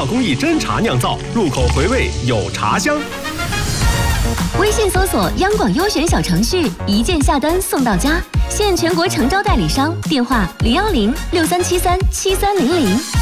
道工艺真茶酿造，入口回味有茶香。 微信搜索央广优选小程序，一键下单送到家，现全国诚招代理商，电话01063737300。